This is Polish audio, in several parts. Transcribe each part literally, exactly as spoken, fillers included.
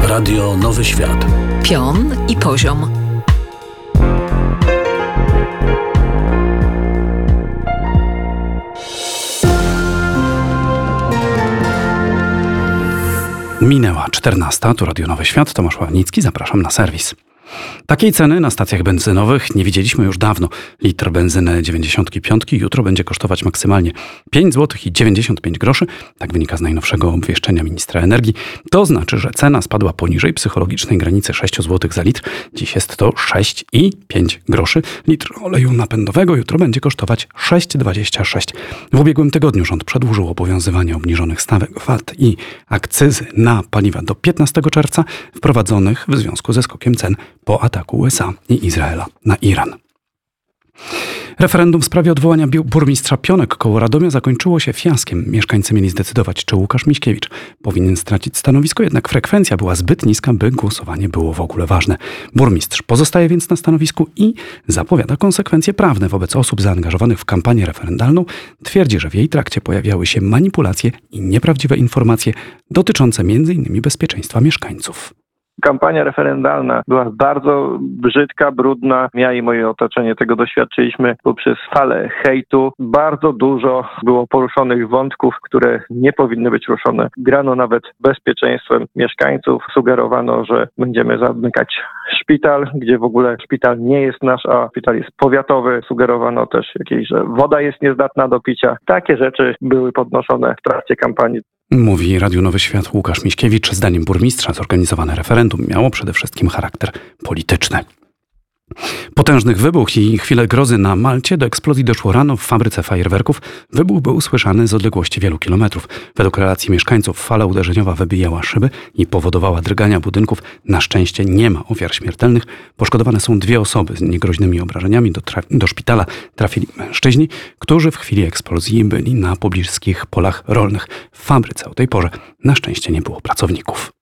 Radio Nowy Świat. Pion i poziom. Minęła czternasta, tu Radio Nowy Świat, Tomasz Ławnicki, zapraszam na serwis. Takiej ceny na stacjach benzynowych nie widzieliśmy już dawno. Litr benzyny dziewięćdziesiąt pięć jutro będzie kosztować maksymalnie pięć złotych i dziewięćdziesiąt pięć groszy. Tak wynika z najnowszego obwieszczenia ministra energii. To znaczy, że cena spadła poniżej psychologicznej granicy sześć złotych za litr. Dziś jest to sześć i pięć groszy. Litr oleju napędowego jutro będzie kosztować sześć dwadzieścia sześć. W ubiegłym tygodniu rząd przedłużył obowiązywanie obniżonych stawek V A T i akcyzy na paliwa do piętnastego czerwca, wprowadzonych w związku ze skokiem cen po ataku U S A i Izraela na Iran. Referendum w sprawie odwołania burmistrza Pionek koło Radomia zakończyło się fiaskiem. Mieszkańcy mieli zdecydować, czy Łukasz Miśkiewicz powinien stracić stanowisko, jednak frekwencja była zbyt niska, by głosowanie było w ogóle ważne. Burmistrz pozostaje więc na stanowisku i zapowiada konsekwencje prawne wobec osób zaangażowanych w kampanię referendalną. Twierdzi, że w jej trakcie pojawiały się manipulacje i nieprawdziwe informacje dotyczące między innymi bezpieczeństwa mieszkańców. Kampania referendalna była bardzo brzydka, brudna. Ja i moje otoczenie tego doświadczyliśmy poprzez falę hejtu. Bardzo dużo było poruszonych wątków, które nie powinny być ruszone. Grano nawet bezpieczeństwem mieszkańców. Sugerowano, że będziemy zamykać szpital, gdzie w ogóle szpital nie jest nasz, a szpital jest powiatowy. Sugerowano też jakieś, że woda jest niezdatna do picia. Takie rzeczy były podnoszone w trakcie kampanii. Mówi Radio Nowy Świat Łukasz Miśkiewicz. Zdaniem burmistrza zorganizowane referendum miało przede wszystkim charakter polityczny. Potężnych wybuch i chwilę grozy na Malcie. Do eksplozji doszło rano w fabryce fajerwerków. Wybuch był słyszany z odległości wielu kilometrów. Według relacji mieszkańców fala uderzeniowa wybijała szyby i powodowała drgania budynków. Na szczęście nie ma ofiar śmiertelnych. Poszkodowane są dwie osoby z niegroźnymi obrażeniami. Do, tra- do szpitala trafili mężczyźni, którzy w chwili eksplozji byli na pobliskich polach rolnych. W fabryce o tej porze na szczęście nie było pracowników.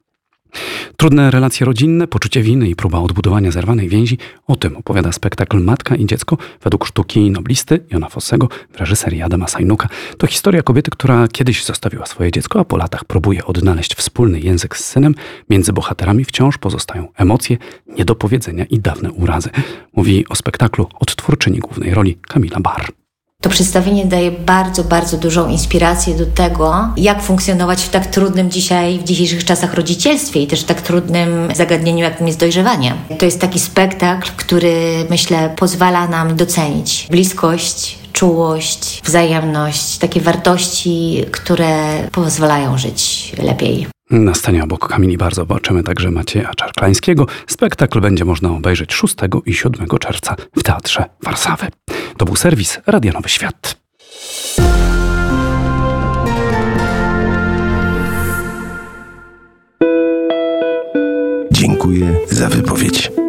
Trudne relacje rodzinne, poczucie winy i próba odbudowania zerwanej więzi. O tym opowiada spektakl Matka i dziecko według sztuki noblisty Jona Fossego w reżyserii Adama Sajnuka. To historia kobiety, która kiedyś zostawiła swoje dziecko, a po latach próbuje odnaleźć wspólny język z synem. Między bohaterami wciąż pozostają emocje, niedopowiedzenia i dawne urazy. Mówi o spektaklu odtwórczyni głównej roli Kamila Bar. To przedstawienie daje bardzo, bardzo dużą inspirację do tego, jak funkcjonować w tak trudnym dzisiaj, w dzisiejszych czasach rodzicielstwie i też w tak trudnym zagadnieniu, jakim jest dojrzewanie. To jest taki spektakl, który, myślę, pozwala nam docenić bliskość, czułość, wzajemność, takie wartości, które pozwalają żyć lepiej. Na scenie obok Kamili Bar zobaczymy także Macieja Czarklańskiego. Spektakl będzie można obejrzeć szóstego i siódmego czerwca w Teatrze Warszawy. To był serwis Radia Nowy Świat. Dziękuję za wypowiedź.